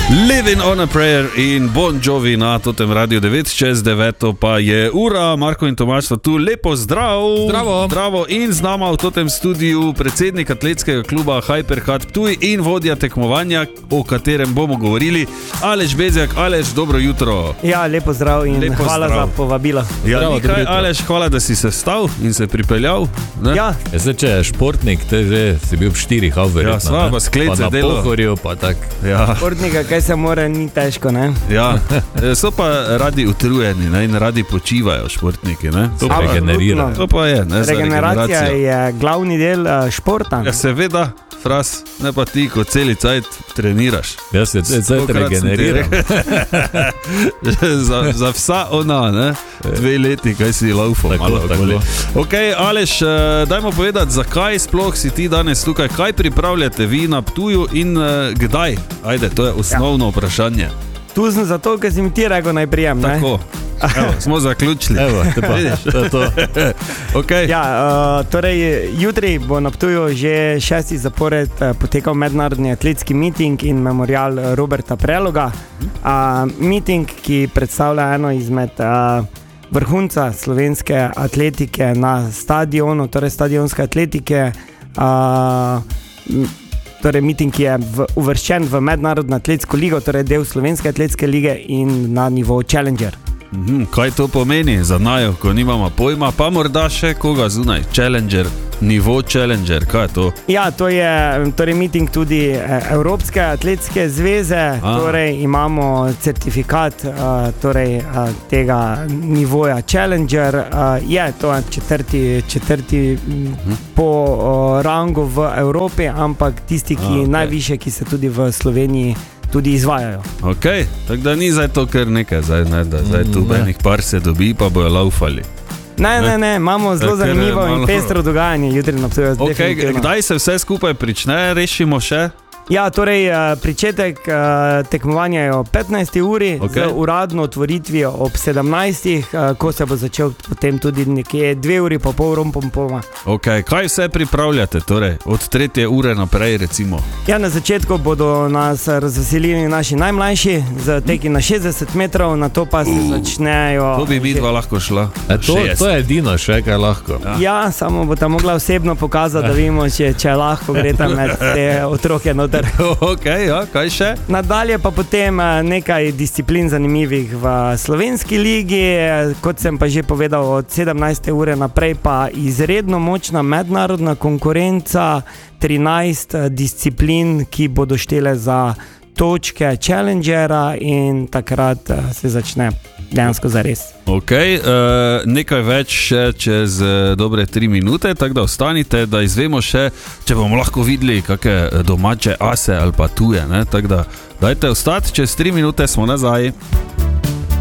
Living on a prayer in Bon Jovi na totem Radio 9/9 pa je ura, Marko in Tomaž sta tu, lepo zdrav. Zdravo in z nama v totem studiu predsednik atletskega kluba Hypercut Ptuj in vodja tekmovanja, o katerem bomo govorili, Aleš Bezjak. Aleš, dobro jutro. Ja, lepo zdrav in lepo hvala zdrav. za povabilo. Ja, nekaj, Aleš, hvala, da si se vstal in se pripeljal. Ne? Ja. Zdaj, če je športnik, te že si bil v 4 verjetno. Ja, sva pa sklece delo. Pa na Pohorju, pa tak. Ja. Športnika, kaj se more, ni težko, ne? Ja, so pa radi utrujeni, ne? In radi počivajo športniki, ne? To regenerira. To pa je, ne? Regeneracija je glavni del športa. Ja, seveda, fras, ne pa ti, ko celi cajt treniraš. Jaz se cajt regeneriram. za vsa ona, ne? 2 leti, kaj si laufal. Tako. Ok, Aleš, dajmo povedati, zakaj sploh si ti danes tukaj, kaj pripravljate vi na Ptuju in kdaj? Ajde, to je osnovno vprašanje. Tu sem zato, ker si mi ti rekel naj prijem, ne? Tako, evo, smo zaključili. Evo, te pa, to. Okay. Ja, torej, jutri bo na Ptuju že 6. zapored potekal mednarodni atletski miting in memorial Roberta Preloga. Miting, ki predstavlja eno izmed vrhunca slovenske atletike na stadionu, torej stadionske atletike. Torej, miting je uvrščen v mednarodno atletsko ligo, torej del slovenske atletske lige in na nivo Challenger. Kaj to pomeni za najo, ko nimamo pojma, pa morda še koga zunaj? Challenger, nivo Challenger, kaj je to? Ja, to je torej miting tudi Evropske atletske zveze, torej imamo certifikat tega nivoja Challenger, je to četrti po rangu v Evropi, ampak tisti, ki najviše, ki se tudi v Sloveniji tudi izvajajo. Ok, tako da ni zdaj to kar nekaj, zdaj tu enih par se dobi, pa bojo laufali. Ne, imamo zelo zanimivo in pestro dogajanje jutri na Ptuju. Ok, kdaj se vse skupaj prične, rešimo še? Ja, torej pričetek tekmovanja je o 15. uri, z uradno otvoritvijo ob 17. Ko se bo začel potem tudi nekje 2 uri pa pol rompoma. Ok, kaj vse pripravljate, torej od 3. ure naprej recimo? Ja, na začetku bodo nas razveselili naši najmlajši z teki na 60 metrov, na to pa se začnejo... To bi midva lahko šla. To je edino še, kaj lahko. Ja, samo bo ta mogla osebno pokazati, da vidimo, če lahko gre tam med te otroke not. Ok, ja, kaj še? Nadalje pa potem nekaj disciplin zanimivih v slovenski ligi, kot sem pa že povedal, od 17. ure naprej pa izredno močna mednarodna konkurenca, 13 disciplin, ki bodo štele za točke Challengera in takrat se začne dejansko zares. Ok, nekaj več še čez dobre 3 minute, tako da ostanite, da izvemo še, če bomo lahko videli kakšne domače ase ali pa tuje, ne? Tako da dajte ostati, čez 3 minute smo nazaj.